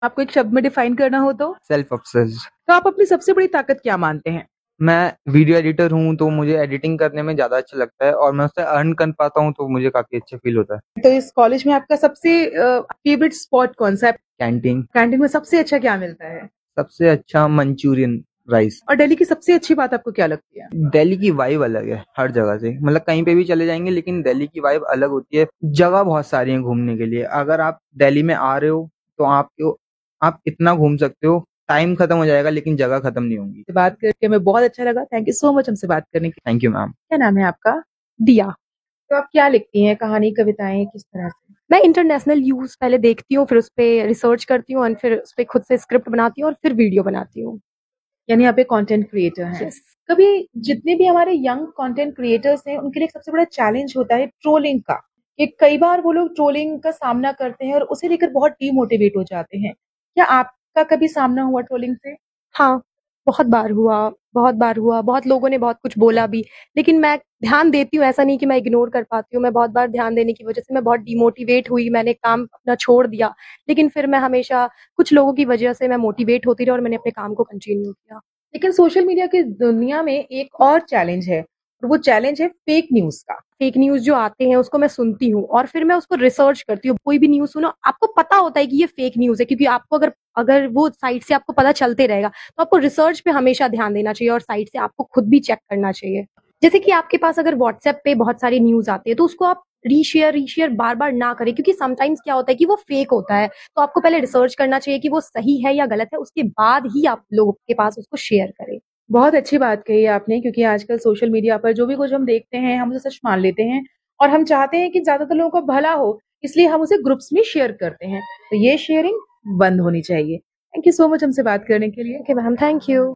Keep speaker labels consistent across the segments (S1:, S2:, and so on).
S1: आपको एक शब्द में डिफाइन करना हो तो?
S2: Self obsessed.
S1: तो आप अपनी सबसे बड़ी ताकत क्या मानते हैं?
S2: मैं वीडियो एडिटर हूँ तो मुझे एडिटिंग करने में ज्यादा अच्छा लगता है और मैं उससे अर्न कर पाता हूँ तो मुझे काफी अच्छा फील होता है।
S1: तो इस कॉलेज में आपका सबसे फेवरेट स्पॉट कौन सा है?
S2: कैंटीन।
S1: कैंटीन में सबसे अच्छा क्या मिलता है?
S2: सबसे अच्छा मंचूरियन राइस।
S1: और दिल्ली की सबसे अच्छी बात आपको क्या लगती है?
S2: दिल्ली की वाइब अलग है हर जगह से, मतलब कहीं पे भी चले जाएंगे लेकिन दिल्ली की वाइब अलग होती है। जगह बहुत सारी है घूमने के लिए, अगर आप दिल्ली में आ रहे हो तो आप इतना घूम सकते हो, टाइम खत्म हो जाएगा लेकिन जगह खत्म नहीं होंगी।
S1: बात करके हमें बहुत अच्छा लगा। थैंक यू सो मच हमसे बात करने के लिए।
S2: Thank you ma'am.
S1: क्या नाम है आपका?
S3: दिया।
S1: तो आप क्या लिखती हैं, कहानी कविताएं किस तरह से?
S3: मैं इंटरनेशनल न्यूज पहले देखती हूँ, फिर उस पर रिसर्च करती हूँ और फिर उस पर खुद से स्क्रिप्ट बनाती हूँ और फिर वीडियो बनाती हूँ।
S1: यानी आप एक कंटेंट क्रिएटर हैं।
S3: Yes.
S1: कभी जितने भी हमारे यंग कंटेंट क्रिएटर्स हैं उनके लिए सबसे बड़ा चैलेंज होता है ट्रोलिंग का, कि कई बार वो लोग ट्रोलिंग का सामना करते हैं और उसे लेकर बहुत डीमोटिवेट हो जाते हैं। क्या आपका कभी सामना हुआ ट्रोलिंग से?
S3: हाँ, बहुत बार हुआ, बहुत लोगों ने बहुत कुछ बोला भी, लेकिन मैं ध्यान देती हूँ, ऐसा नहीं कि मैं इग्नोर कर पाती हूँ। मैं बहुत बार ध्यान देने की वजह से मैं बहुत डिमोटिवेट हुई, मैंने काम अपना छोड़ दिया, लेकिन फिर मैं हमेशा कुछ लोगों की वजह से मैं मोटिवेट होती रही और मैंने अपने काम को कंटिन्यू किया।
S1: लेकिन सोशल मीडिया की दुनिया में एक और चैलेंज है और वो चैलेंज है फेक न्यूज का।
S3: फेक न्यूज जो आते हैं उसको मैं सुनती हूँ और फिर मैं उसको रिसर्च करती हूँ। कोई भी न्यूज सुनो, आपको पता होता है कि ये फेक न्यूज है, क्योंकि आपको अगर वो साइट से आपको पता चलते रहेगा तो आपको रिसर्च पे हमेशा ध्यान देना चाहिए और साइट से आपको खुद भी चेक करना चाहिए। जैसे कि आपके पास अगर व्हाट्सएप पे बहुत सारी न्यूज आती है तो उसको आप रीशेयर बार बार ना करें, क्योंकि समटाइम्स क्या होता है कि वो फेक होता है। तो आपको पहले रिसर्च करना चाहिए कि वो सही है या गलत है, उसके बाद ही आप लोगों के पास उसको शेयर करें।
S1: बहुत अच्छी बात कही आपने, क्योंकि आजकल सोशल मीडिया पर जो भी कुछ हम देखते हैं हम उसे सच मान लेते हैं और हम चाहते हैं कि ज्यादातर लोगों को भला हो, इसलिए हम उसे ग्रुप्स में शेयर करते हैं। तो ये शेयरिंग बंद होनी चाहिए। थैंक यू सो मच हमसे बात करने के लिए।
S3: Okay ma'am, thank you.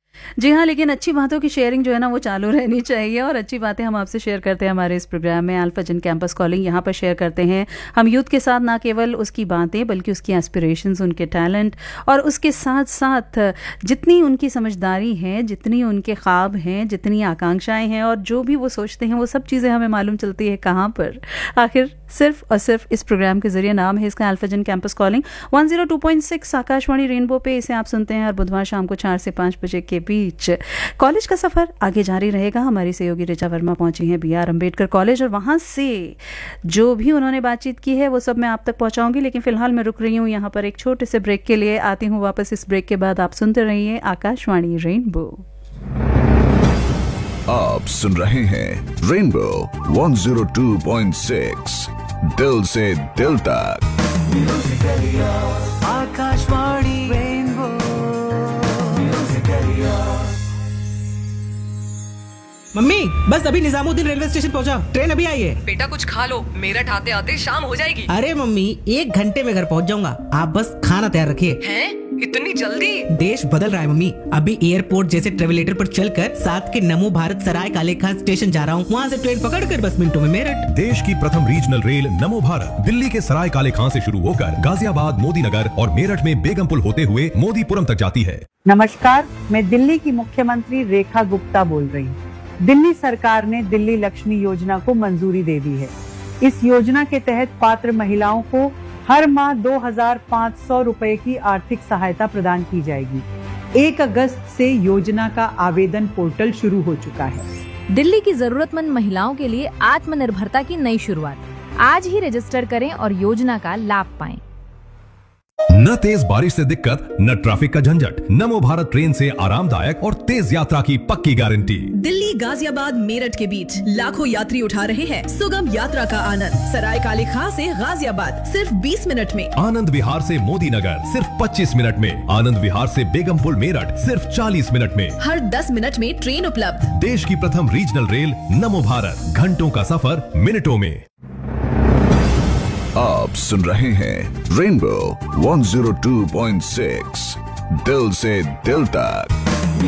S4: जी हाँ, लेकिन अच्छी बातों की शेयरिंग जो है ना वो चालू रहनी चाहिए और अच्छी बातें हम आपसे शेयर करते हैं हमारे इस प्रोग्राम में अल्फा जन कैंपस कॉलिंग। यहाँ पर शेयर करते हैं हम यूथ के साथ ना केवल उसकी बातें बल्कि उसकी एस्पिरेशंस, उनके टैलेंट और उसके साथ साथ जितनी उनकी समझदारी है, जितनी उनके ख्वाब हैं, जितनी आकांक्षाएं हैं और जो भी वो सोचते हैं वो सब चीज़ें हमें मालूम चलती है कहाँ पर, आखिर सिर्फ और सिर्फ इस प्रोग्राम के जरिए। नाम है इसका अल्फा जन कैंपस कॉलिंग। 102.6 आकाशवाणी रेनबो पे इसे आप सुनते हैं हर बुधवार शाम को 4 से 5 बजे के बीच। कॉलेज का सफर आगे जारी रहेगा। हमारी सहयोगी ऋचा वर्मा पहुंची हैं BR अम्बेडकर कॉलेज और वहां से जो भी उन्होंने बातचीत की है वो सब मैं आप तक पहुंचाऊंगी, लेकिन फिलहाल मैं रुक रही हूं यहाँ पर एक छोटे से ब्रेक के लिए। आती हूँ वापस इस ब्रेक के बाद। आप सुनते रहिए आकाशवाणी रेनबो।
S5: आप सुन रहे हैं रेनबो 102.6 दिल से दिल तक।
S6: आकाशवाणी रेनबो।
S7: मम्मी बस अभी निजामुद्दीन रेलवे स्टेशन पहुंचा, ट्रेन अभी आई है।
S8: बेटा कुछ खा लो, मेरठ आते आते शाम हो जाएगी।
S7: अरे मम्मी 1 घंटे में घर पहुंच जाऊंगा, आप बस खाना तैयार रखिए।
S8: हैं? इतनी जल्दी?
S7: देश बदल रहा है मम्मी, अभी एयरपोर्ट जैसे ट्रेवलेटर पर चलकर साथ के नमो भारत सराय काले खान स्टेशन जा रहा हूँ, वहाँ से ट्रेन पकड़कर बस मिनटों में मेरठ।
S9: देश की प्रथम रीजनल रेल नमो भारत दिल्ली के सराय काले खान से शुरू होकर गाजियाबाद, मोदी नगर और मेरठ में बेगमपुल होते हुए मोदीपुरम तक जाती है।
S10: नमस्कार, मैं दिल्ली की मुख्यमंत्री रेखा गुप्ता बोल रही हूँ। दिल्ली सरकार ने दिल्ली लक्ष्मी योजना को मंजूरी दे दी है। इस योजना के तहत पात्र महिलाओं को हर माह 2,500 रुपए की आर्थिक सहायता प्रदान की जाएगी। 1 अगस्त से योजना का आवेदन पोर्टल शुरू हो चुका है।
S11: दिल्ली की जरूरतमंद महिलाओं के लिए आत्मनिर्भरता की नई शुरुआत। आज ही रजिस्टर करें और योजना का लाभ पाएं।
S9: न तेज बारिश से दिक्कत, न ट्रैफिक का झंझट। नमो भारत ट्रेन से आरामदायक और तेज यात्रा की पक्की गारंटी।
S12: दिल्ली, गाजियाबाद, मेरठ के बीच लाखों यात्री उठा रहे हैं सुगम यात्रा का आनंद। सराय काले खां से गाजियाबाद सिर्फ 20 मिनट में।
S9: आनंद विहार से मोदी नगर सिर्फ 25 मिनट में। आनंद विहार से बेगमपुल मेरठ सिर्फ 40 मिनट में।
S12: हर 10 मिनट में ट्रेन उपलब्ध।
S9: देश की प्रथम रीजनल रेल नमो भारत, घंटों का सफर मिनटों में।
S5: आप सुन रहे हैं रेनबो 102.6 दिल से दिल तक।